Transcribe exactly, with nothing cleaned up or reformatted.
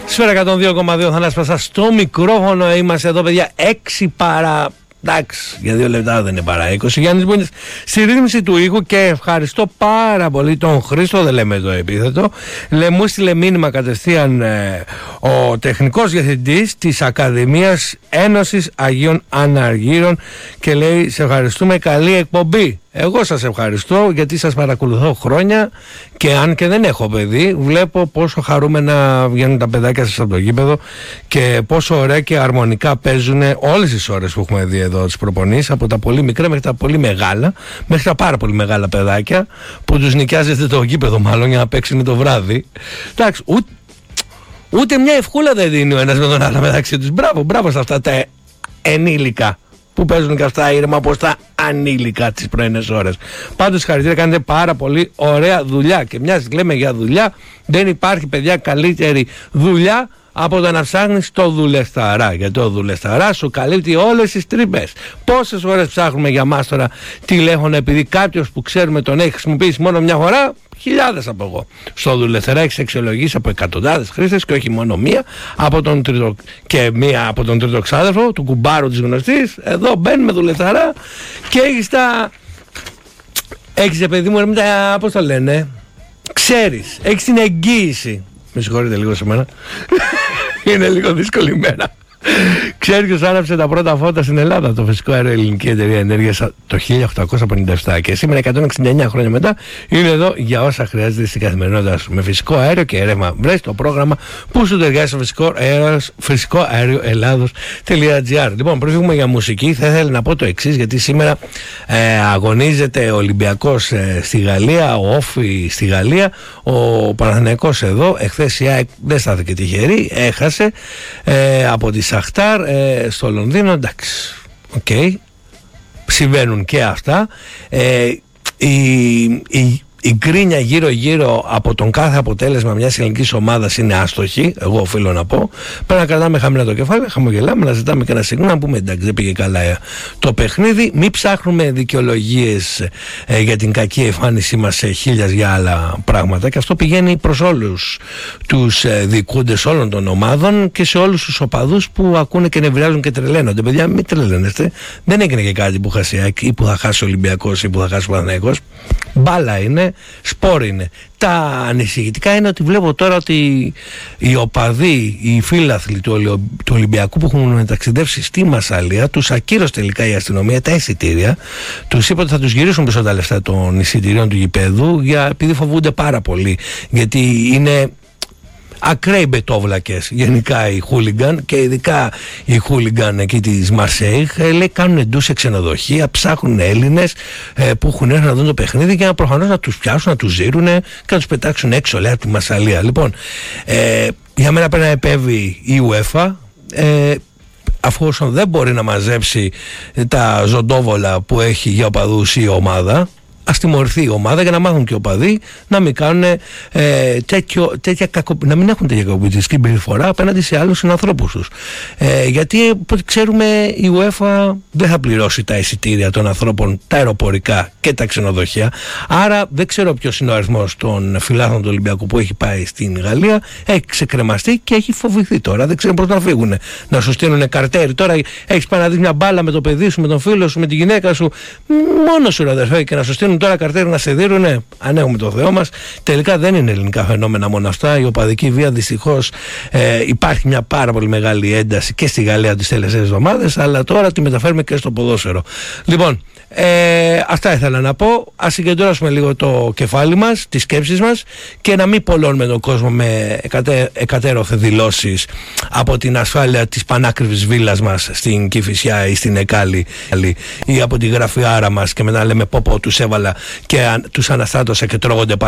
Σφαίρα εκατόν δύο κόμμα δύο, Θανάσης Πασάς στο μικρόφωνο. Είμαστε εδώ, παιδιά, έξι παρά... Εντάξει, για δύο λεπτά δεν είναι παρά είκοσι. Γιάννης Μπούνης στη ρύθμιση του ήχου και ευχαριστώ πάρα πολύ τον Χρήστο, δεν λέμε το επίθετο. Λε, μου στείλε μήνυμα κατευθείαν ε, ο τεχνικός διευθυντής της Ακαδημίας Ένωσης Αγίων Αναργύρων και λέει: σε ευχαριστούμε, καλή εκπομπή. Εγώ σας ευχαριστώ γιατί σας παρακολουθώ χρόνια και αν και δεν έχω παιδί, βλέπω πόσο χαρούμενα βγαίνουν τα παιδάκια σας από το γήπεδο και πόσο ωραία και αρμονικά παίζουν όλες τις ώρες που έχουμε δει εδώ τις προπονήσεις, από τα πολύ μικρά μέχρι τα πολύ μεγάλα, μέχρι τα πάρα πολύ μεγάλα παιδάκια που τους νοικιάζετε το γήπεδο μάλλον για να παίξουν το βράδυ. Εντάξει, ούτε, ούτε μια ευχούλα δεν δίνει ο ένας με τον άλλο μεταξύ τους. Μπράβο, μπράβο σε αυτά τα ενήλικα που παίζουν και αυτά ήρεμα όπως τα ανήλικα τις πρωινές ώρες. Πάντως χαρακτήρα, κάνετε πάρα πολύ ωραία δουλειά και μιας λέμε για δουλειά, δεν υπάρχει, παιδιά, καλύτερη δουλειά από το να ψάχνεις το δουλεσταρά. Γιατί το δουλεσταρά σου καλύπτει όλες τις τρύπες. Πόσες ώρες ψάχνουμε για μας τώρα τηλέφωνο επειδή κάποιος που ξέρουμε τον έχει χρησιμοποιήσει μόνο μια φορά? Χιλιάδες από εγώ. Στο δουλεσταρά έχεις αξιολογήσει από εκατοντάδες χρήστες και όχι μόνο μία από τον τρίτο, και μία από τον τρίτο ξάδερφο του κουμπάρου της γνωστής. Εδώ μπαίνουμε δουλεσταρά και έχεις τα... Έχεις, παιδί μου, τα... πώς το λένε, ξέρεις, έχεις την εγγύηση. Με συγχωρείτε λίγο σε μένα. Είναι λίγο δύσκολη ημέρα. Ξέρεις ποιος άναψε τα πρώτα φώτα στην Ελλάδα? Το φυσικό αέριο Ελληνική Εταιρεία Ενέργειας το χίλια οκτακόσια πενήντα επτά. Και σήμερα, εκατόν εξήντα εννιά χρόνια μετά, είναι εδώ για όσα χρειάζεται στην καθημερινότητά σου. Με φυσικό αέριο και ρεύμα. Βρες το πρόγραμμα που σου ταιριάζει στο φυσικό αέριο, φυσικό αέριο Ελλάδος.gr. Λοιπόν, πριν φύγουμε για μουσική, θα ήθελα να πω το εξής, γιατί σήμερα ε, αγωνίζεται ο Ολυμπιακός ε, στη Γαλλία, ο Όφη στη Γαλλία, ο Παναθηναϊκός εδώ. Εχθές η ΑΕΚ δεν στάθηκε τυχερή, έχασε ε, από τη Σαχτάρ ε, στο Λονδίνο. Εντάξει, οκ, okay. Συμβαίνουν και αυτά. ε, η, η, η γκρίνια γύρω γύρω από τον κάθε αποτέλεσμα μιας ελληνικής ομάδας είναι άστοχη, εγώ οφείλω να πω. Πρέπει να κρατάμε χαμηλά το κεφάλι, να χαμογελάμε, να ζητάμε και ένα συγγνώμη, να πούμε εντάξει, δεν πήγε καλά το παιχνίδι. Μην ψάχνουμε δικαιολογίες ε, για την κακή εμφάνισή μας σε χίλιας για άλλα πράγματα, και αυτό πηγαίνει προς όλους τους ε, δικούντες όλων των ομάδων και σε όλους τους οπαδούς που ακούνε και νευριάζουν και τρελαίνονται. Παιδιά, μην τρελαίνεστε, δεν έγινε και κάτι που χάσει ή που θα χάσει ο Ολυμπιακός ή που θα χάσει ο Παναθηναϊκός. Μπάλα είναι, σπόρ είναι. Τα ανησυχητικά είναι ότι βλέπω τώρα ότι οι οπαδοί, οι φίλαθλοι του, Ολυ... του Ολυμπιακού που έχουν ταξιδεύσει στη Μασσαλία, τους ακύρωσε τελικά η αστυνομία τα εισιτήρια. Τους είπε ότι θα τους γυρίσουν πίσω τα λεφτά των εισιτηρίων του γηπέδου, για... επειδή φοβούνται πάρα πολύ. Γιατί είναι ακραίοι μπετόβλακες γενικά οι χούλιγκαν, και ειδικά οι χούλιγκαν εκεί της Μαρσέιχ, ε, λέει, κάνουν ντους σε ξενοδοχεία, ψάχνουν Έλληνες ε, που έχουν έρθει να δουν το παιχνίδι για να προφανώς να τους πιάσουν, να τους ζήρουν και να τους πετάξουν έξω, λέει, από τη Μασσαλία. Λοιπόν, ε, για μένα πρέπει να επέβει η UEFA, ε, αφού όσον δεν μπορεί να μαζέψει τα ζωντόβολα που έχει για οπαδούς η ομάδα, ας τιμωρηθεί η ομάδα για να μάθουν και οι οπαδοί να μην κάνουν ε, τέτοιο, τέτοια κακο, να μην έχουν τέτοια κακοποιητική συμπεριφορά απέναντι σε άλλους συνανθρώπους τους. Ε, γιατί από ό,τι ξέρουμε η UEFA δεν θα πληρώσει τα εισιτήρια των ανθρώπων, τα αεροπορικά και τα ξενοδοχεία. Άρα δεν ξέρω ποιος είναι ο αριθμός των φιλάθλων του Ολυμπιακού που έχει πάει στην Γαλλία. Έχει ξεκρεμαστεί και έχει φοβηθεί τώρα. Δεν ξέρουν πώς να φύγουν. Να σου στείλουν καρτέρι. Τώρα έχεις πάει να δεις μια μπάλα με το παιδί σου, με τον φίλο σου, με τη γυναίκα σου, μόνο σου, αδερφέ, και να σου στείλουν τώρα καρτέρι να σε δίνουνε. Αν έχουμε το Θεό μας. Τελικά δεν είναι ελληνικά φαινόμενα μόνο αυτά. Η οπαδική βία, δυστυχώς, ε, υπάρχει μια πάρα πολύ μεγάλη ένταση και στη Γαλλία τις τελευταίες εβδομάδες, αλλά τώρα τη μεταφέρουμε και στο ποδόσφαιρο. Λοιπόν, ε, αυτά ήθελα να πω. Ας συγκεντρώσουμε λίγο το κεφάλι μας, τις σκέψεις μας, και να μην πολλώνουμε τον κόσμο με εκατε, εκατέρωθε δηλώσεις από την ασφάλεια της πανάκριβης βίλας μας στην Κηφισιά ή στην Εκάλη, ή από τη γραφιάρα μας, και μετά λέμε πω πω τους έβαλα και αν, τους αναστάτωσα και τρώγονται πάλι